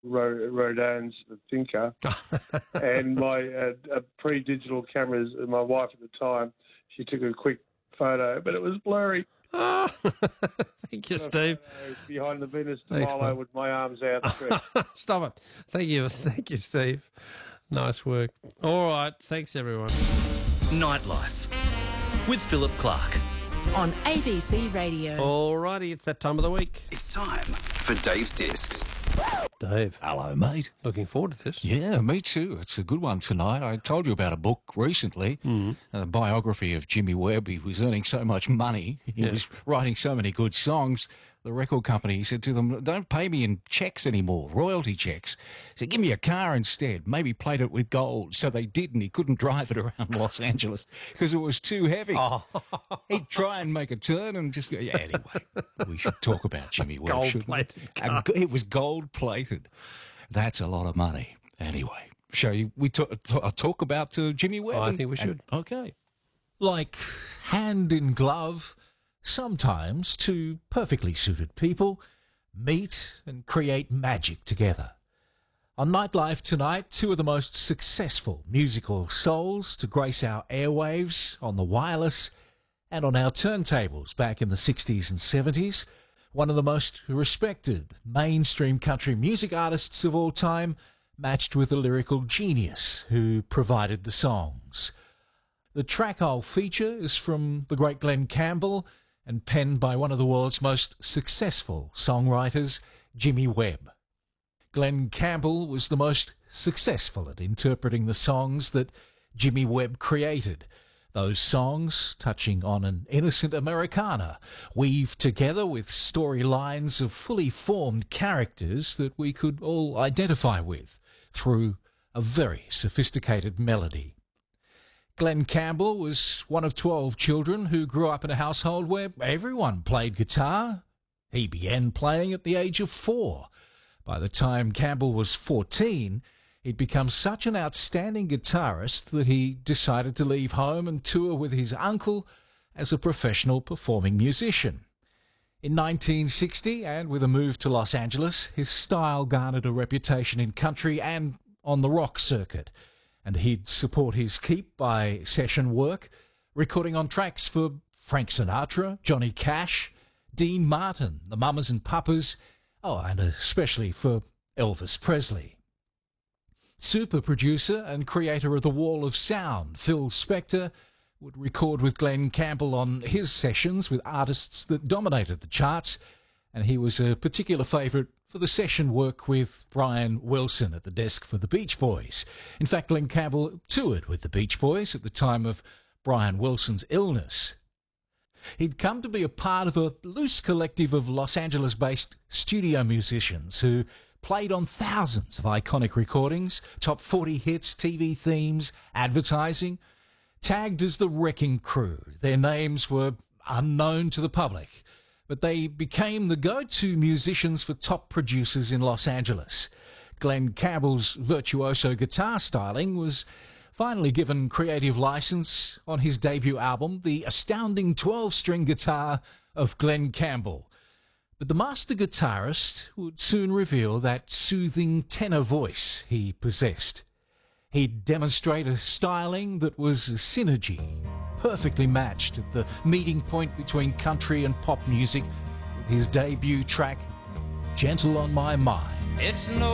Rodin's Thinker, and my pre-digital cameras. My wife at the time, she took a quick photo, but it was blurry. Thank you, Steve. Behind the Venus de Milo with my arms out. Stop it. Thank you, Steve. Nice work. All right, thanks everyone. Nightlife with Philip Clark on ABC Radio. All righty, it's that time of the week. It's time for Dave's Discs. Dave. Hello, mate. Looking forward to this. Yeah, me too. It's a good one tonight. I told you about a book recently, a biography of Jimmy Webb. He was earning so much money. He was writing so many good songs. The record company said to them, don't pay me in checks anymore, royalty checks. He said, give me a car instead. Maybe plate it with gold. So they did, and he couldn't drive it around Los Angeles because it was too heavy. Oh. He'd try and make a turn and just go, yeah, anyway, we should talk about Jimmy Webb. Gold-plated car. It was gold-plated. That's a lot of money. Anyway, we talk about Jimmy Webb? I think we should. Okay. Like hand in glove, sometimes two perfectly suited people meet and create magic together. On Nightlife tonight, two of the most successful musical souls to grace our airwaves on the wireless and on our turntables back in the 60s and 70s. One of the most respected mainstream country music artists of all time, matched with a lyrical genius who provided the songs. The track I'll feature is from the great Glen Campbell and penned by one of the world's most successful songwriters, Jimmy Webb. Glen Campbell was the most successful at interpreting the songs that Jimmy Webb created. Those songs, touching on an innocent Americana, weaved together with storylines of fully formed characters that we could all identify with through a very sophisticated melody. Glen Campbell was one of 12 children who grew up in a household where everyone played guitar. He began playing at the age of 4. By the time Campbell was 14, he'd become such an outstanding guitarist that he decided to leave home and tour with his uncle as a professional performing musician. In 1960, and with a move to Los Angeles, his style garnered a reputation in country and on the rock circuit, and he'd support his keep by session work, recording on tracks for Frank Sinatra, Johnny Cash, Dean Martin, the Mamas and Papas, and especially for Elvis Presley. Super producer and creator of The Wall of Sound, Phil Spector, would record with Glen Campbell on his sessions with artists that dominated the charts, and he was a particular favourite for the session work with Brian Wilson at the desk for the Beach Boys. In fact, Glen Campbell toured with the Beach Boys at the time of Brian Wilson's illness. He'd come to be a part of a loose collective of Los Angeles-based studio musicians who played on thousands of iconic recordings, top 40 hits, TV themes, advertising. Tagged as the Wrecking Crew, their names were unknown to the public, but they became the go-to musicians for top producers in Los Angeles. Glen Campbell's virtuoso guitar styling was finally given creative license on his debut album, The Astounding 12-String Guitar of Glen Campbell. But the master guitarist would soon reveal that soothing tenor voice he possessed. He'd demonstrate a styling that was a synergy, perfectly matched at the meeting point between country and pop music with his debut track, Gentle on My Mind. It's no